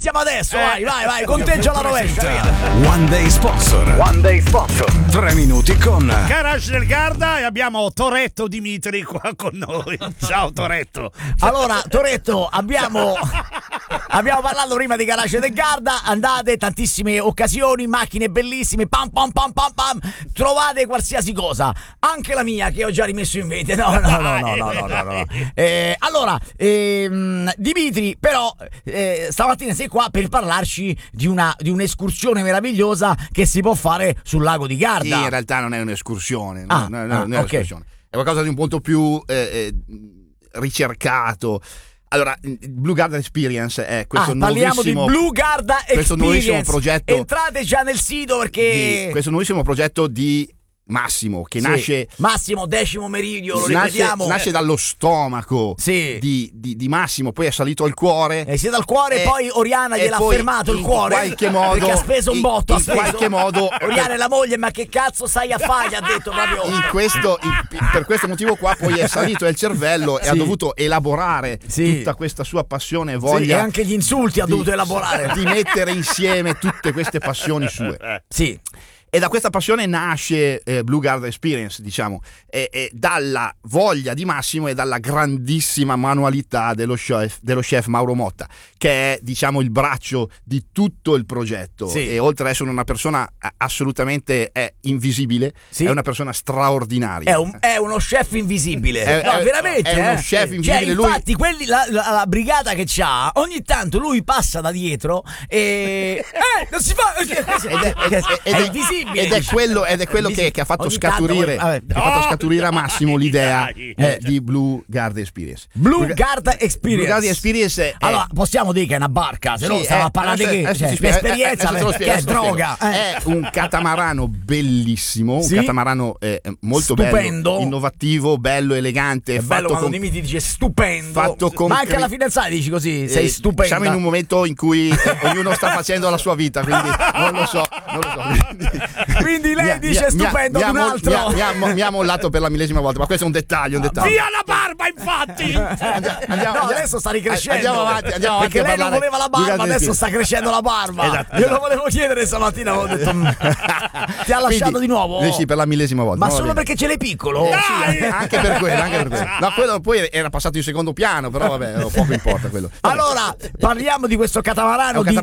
iniziamo adesso, vai, conteggio alla rovescia, via. One Day Sponsor. 3 minuti con Garage del Garda, e abbiamo Toretto Dimitri qua con noi. Ciao Toretto. Allora, Toretto, abbiamo parlato prima di Garage del Garda. Andate, tantissime occasioni, macchine bellissime, pam, trovate qualsiasi cosa, anche la mia che ho già rimesso in vendita. No. Allora, Dimitri, però stamattina sei qua per parlarci di un'escursione meravigliosa che si può fare sul lago di Garda. Sì, in realtà non è un'escursione, non è okay. un'escursione. È qualcosa di un punto più ricercato. Allora, Blue Garda Experience è questo parliamo di Blue Garda Experience. Questo nuovissimo progetto. Entrate già nel sito perché questo nuovissimo progetto di Massimo, che nasce Massimo, 10° meridio, lo ripetiamo. Nasce dallo stomaco di Massimo, poi è salito al cuore. Sia dal cuore, poi Oriana gliel'ha fermato il cuore. In qualche modo, perché ha speso un botto. Qualche modo, Oriana è la moglie, ma che cazzo stai a fare? Gli ha detto proprio. Per questo motivo qua poi è salito il cervello e ha dovuto elaborare tutta questa sua passione e voglia. E anche gli insulti ha dovuto elaborare. Di mettere insieme tutte queste passioni sue. Sì. E da questa passione nasce Blue Garda Experience, diciamo, dalla voglia di Massimo e dalla grandissima manualità dello chef Mauro Motta, che è, diciamo, il braccio di tutto il progetto. E oltre ad essere una persona assolutamente invisibile, è una persona straordinaria. È uno chef invisibile. Veramente. È uno chef invisibile. Infatti, la brigata che c'ha, ogni tanto lui passa da dietro e non si fa. È invisibile. Ed è quello che ha fatto scaturire a Massimo l'idea di Blue Garda Experience. Blue Garda Experience allora possiamo dire che è una barca, se no stiamo a parlare di esperienza, che è droga. È un catamarano bellissimo, un catamarano molto stupendo, bello, innovativo, bello, elegante. È bello quando mi dice stupendo, ma anche alla fidanzata dici così, sei stupenda. Siamo in un momento in cui ognuno sta facendo la sua vita, quindi non lo so. Quindi lei dice stupendo ad un altro. Mi ha mollato per la millesima volta, ma questo è un dettaglio. Via la barba, infatti. Adesso sta ricrescendo. Andiamo avanti perché lei non voleva la barba, adesso sta crescendo la barba. Esatto. Io lo volevo chiedere stamattina, avevo detto ti ha lasciato di nuovo? Sì, per la millesima volta. Ma solo perché ce l'hai piccolo? Anche per quello. No, quello poi era passato in secondo piano, però vabbè, poco importa quello. Allora, parliamo di questo catamarano di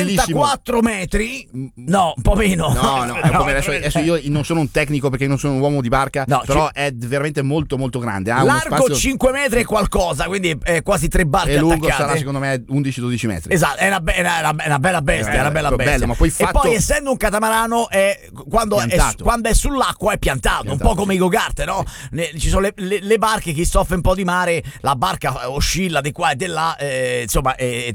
34 metri. No, un po' meno. No, adesso io non sono un tecnico perché non sono un uomo di barca, però è veramente molto molto grande. Ha largo uno spazio 5 metri e qualcosa, quindi è quasi 3 barche e lungo attaccate. Sarà secondo me 11-12 metri. Esatto, è una bella bestia, è una bella bestia. Bello, ma poi E poi essendo un catamarano quando è sull'acqua è piantato, un po' come i go-kart, no? Ci sono le barche, chi soffre un po' di mare, la barca oscilla di qua e di là, insomma,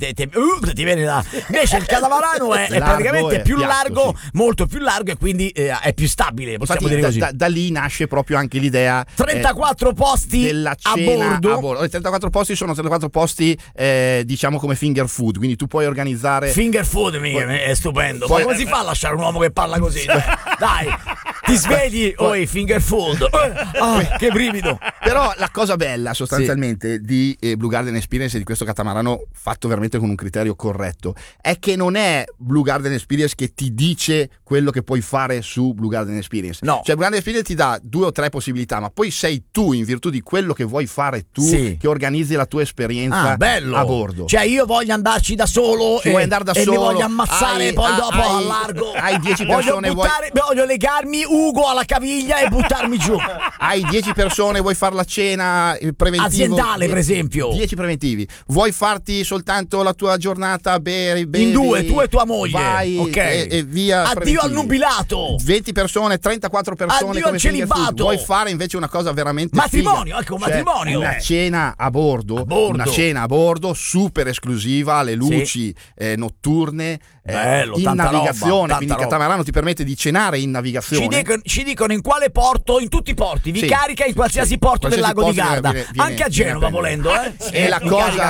ti viene da. Invece il catamarano è praticamente più largo, molto più largo, e quindi è più stabile, possiamo dire così. Da lì nasce proprio anche l'idea 34 posti della a cena bordo. I 34 posti sono 34 posti diciamo come finger food, quindi tu puoi organizzare finger food, è stupendo. Ma come si fa a lasciare un uomo che parla così? Dai, ti svegli, finger food. Che brivido. Però la cosa bella sostanzialmente di Blue Garden Experience e di questo catamarano fatto veramente con un criterio corretto è che non è Blue Garden Experience che ti dice quello che puoi fare su Blue Garden Experience. No. Cioè Blue Garden Experience ti dà 2 o 3 possibilità, ma poi sei tu, in virtù di quello che vuoi fare tu, che organizzi la tua esperienza a bordo. Cioè io voglio andarci da solo vuoi andare da solo, mi voglio ammazzare poi dopo al largo. Hai 10 persone, voglio legarmi Ugo alla caviglia e buttarmi giù. Hai 10 persone, vuoi fare la cena preventiva aziendale, per esempio. 10 preventivi. Vuoi farti soltanto la tua giornata bevi in 2, tu e tua moglie. Vai, e via. Addio al nubilato. 20 persone, 34 persone. Addio come al celibato. Vuoi fare invece una cosa veramente matrimonio, figa. ecco, matrimonio. Una cena a bordo, una cena a bordo super esclusiva, le luci notturne, bello, in navigazione, roba, quindi il catamarano ti permette di cenare in navigazione. Ci dicono in quale porto, in tutti i porti, vi carica in qualsiasi porto del lago di Garda, anche a Genova volendo, E la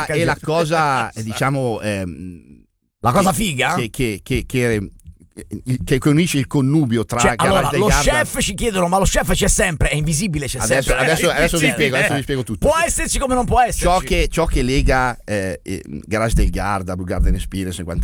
cosa diciamo la cosa figa che unisce il connubio tra allora, del lo Garda. Chef ci chiedono, ma lo chef c'è sempre, è invisibile, c'è sempre. Adesso vi spiego tutto. Può esserci come non può esserci. Ciò che lega Garage del Garda, Blue Garden Experience e